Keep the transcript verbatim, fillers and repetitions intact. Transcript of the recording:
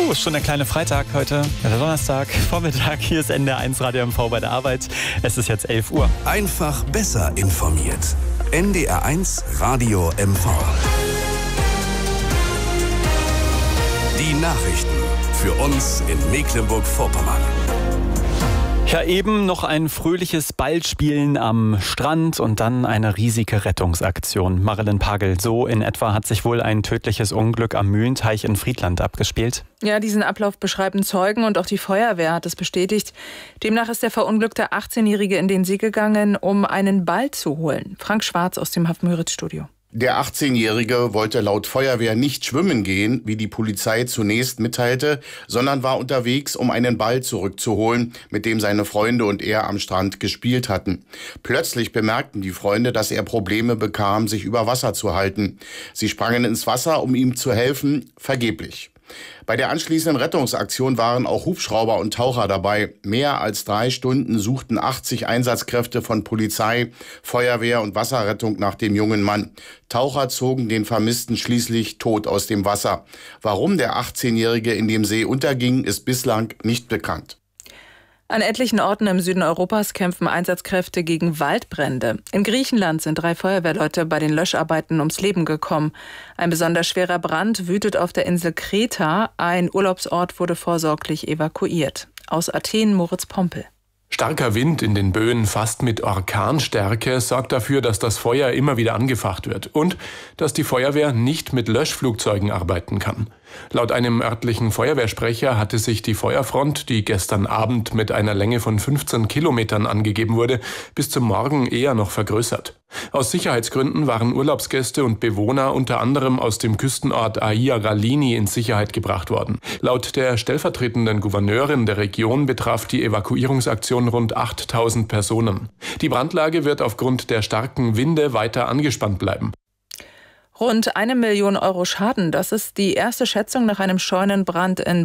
Oh, schon der kleine Freitag heute, der Donnerstag, Vormittag. Hier ist N D R eins Radio M V bei der Arbeit. Es ist jetzt elf Uhr. Einfach besser informiert. N D R eins Radio M V. Die Nachrichten für uns in Mecklenburg-Vorpommern. Ja, eben noch ein fröhliches Ballspielen am Strand und dann eine riesige Rettungsaktion. Marilyn Pagel, so in etwa hat sich wohl ein tödliches Unglück am Mühlenteich in Friedland abgespielt. Ja, diesen Ablauf beschreiben Zeugen und auch die Feuerwehr hat es bestätigt. Demnach ist der verunglückte achtzehnjährige in den See gegangen, um einen Ball zu holen. Frank Schwarz aus dem Hafenmüritz-Studio. Der achtzehnjährige wollte laut Feuerwehr nicht schwimmen gehen, wie die Polizei zunächst mitteilte, sondern war unterwegs, um einen Ball zurückzuholen, mit dem seine Freunde und er am Strand gespielt hatten. Plötzlich bemerkten die Freunde, dass er Probleme bekam, sich über Wasser zu halten. Sie sprangen ins Wasser, um ihm zu helfen, vergeblich. Bei der anschließenden Rettungsaktion waren auch Hubschrauber und Taucher dabei. Mehr als drei Stunden suchten achtzig Einsatzkräfte von Polizei, Feuerwehr und Wasserrettung nach dem jungen Mann. Taucher zogen den Vermissten schließlich tot aus dem Wasser. Warum der achtzehnjährige in dem See unterging, ist bislang nicht bekannt. An etlichen Orten im Süden Europas kämpfen Einsatzkräfte gegen Waldbrände. In Griechenland sind drei Feuerwehrleute bei den Löscharbeiten ums Leben gekommen. Ein besonders schwerer Brand wütet auf der Insel Kreta. Ein Urlaubsort wurde vorsorglich evakuiert. Aus Athen Moritz Pompel. Starker Wind in den Böen fast mit Orkanstärke sorgt dafür, dass das Feuer immer wieder angefacht wird und dass die Feuerwehr nicht mit Löschflugzeugen arbeiten kann. Laut einem örtlichen Feuerwehrsprecher hatte sich die Feuerfront, die gestern Abend mit einer Länge von fünfzehn Kilometern angegeben wurde, bis zum Morgen eher noch vergrößert. Aus Sicherheitsgründen waren Urlaubsgäste und Bewohner unter anderem aus dem Küstenort Aia Ralini in Sicherheit gebracht worden. Laut der stellvertretenden Gouverneurin der Region betraf die Evakuierungsaktion rund achttausend Personen. Die Brandlage wird aufgrund der starken Winde weiter angespannt bleiben. Rund eine Million Euro Schaden, das ist die erste Schätzung nach einem Scheunenbrand in